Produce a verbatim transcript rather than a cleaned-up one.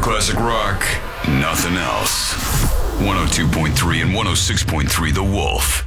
classic rock, nothing else. one oh two point three and one oh six point three The Wolf.